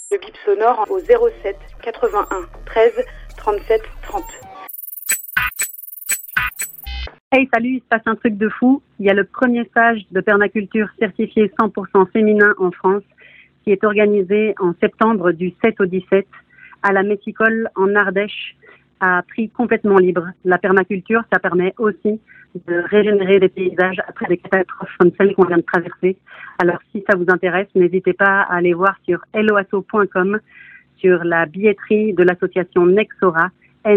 Le bip sonore au 07 81 13 37 30. Hey, salut, il se passe un truc de fou. Il y a le premier stage de permaculture certifié 100% féminin en France qui est organisé en septembre du 7 au 17 à la Méticole en Ardèche à prix complètement libre. La permaculture, ça permet aussi de régénérer des paysages après des catastrophes comme celles qu'on vient de traverser. Alors, si ça vous intéresse, n'hésitez pas à aller voir sur helloasso.com sur la billetterie de l'association Nexora,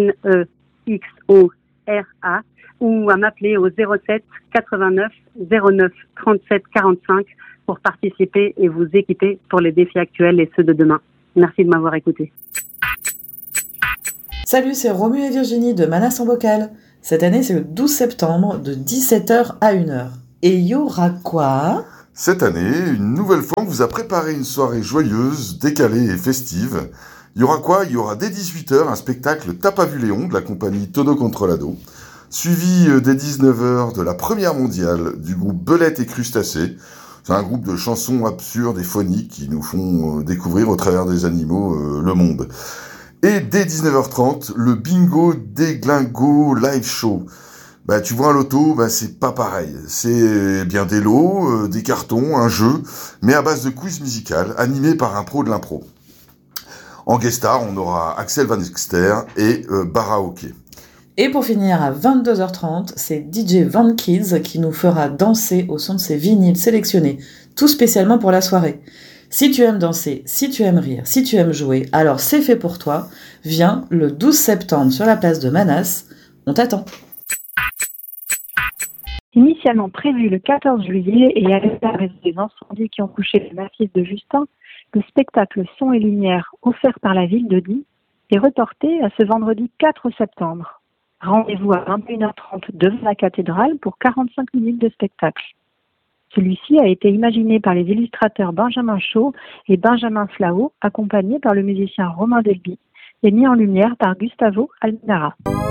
Nexora, ou à m'appeler au 07 89 09 37 45 pour participer et vous équiper pour les défis actuels et ceux de demain. Merci de m'avoir écouté. Salut, c'est Romu et Virginie de Manas en Bocal. Cette année, c'est le 12 septembre de 17h à 1h. Et il y aura quoi ? Cette année, une nouvelle fois, on vous a préparé une soirée joyeuse, décalée et festive. Il y aura quoi ? Il y aura dès 18h un spectacle T'as pas vu Léon de la compagnie Tonneau Controlado, suivi dès 19h de la première mondiale du groupe Belette et Crustacés. C'est un groupe de chansons absurdes et phoniques qui nous font découvrir au travers des animaux le monde. Et dès 19h30, le Bingo Déglingo Live Show. Tu vois un loto, c'est pas pareil. C'est bien des lots, des cartons, un jeu, mais à base de quiz musical, animé par un pro de l'impro. En guest star, on aura Axel Van Exter et Baraoke. Et pour finir, à 22h30, c'est DJ Van Kids qui nous fera danser au son de ses vinyles sélectionnés, tout spécialement pour la soirée. Si tu aimes danser, si tu aimes rire, si tu aimes jouer, alors c'est fait pour toi. Viens le 12 septembre sur la place de Manas. On t'attend. Initialement prévu le 14 juillet et à la raison des incendies qui ont touché le massif de Justin, le spectacle Son et Lumière offert par la ville de Die est reporté à ce vendredi 4 septembre. Rendez-vous à 21h30 devant la cathédrale pour 45 minutes de spectacle. Celui-ci a été imaginé par les illustrateurs Benjamin Shaw et Benjamin Flao, accompagné par le musicien Romain Delby, et mis en lumière par Gustavo Almenara.